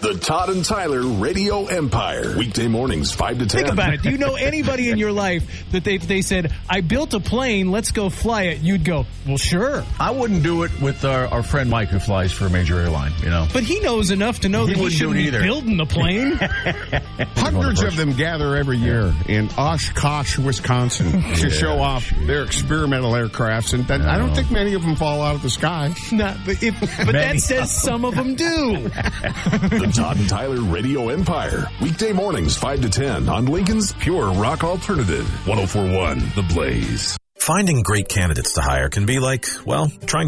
The Todd and Tyler Radio Empire. Weekday mornings, 5 to 10. Think about it. Do you know anybody in your life that they said, I built a plane, let's go fly it? You'd go, well, sure. I wouldn't do it with our friend Mike who flies for a major airline, you know. But he knows enough to know that he shouldn't be building the plane. Hundreds of them gather every year in Oshkosh, Wisconsin to show off their experimental aircrafts. And I don't think many of them fall out of the sky. But that says some of them do. The Todd and Tyler Radio Empire. Weekday mornings, 5 to 10 on Lincoln's Pure Rock Alternative. 104.1 The Blaze. Finding great candidates to hire can be like, well, trying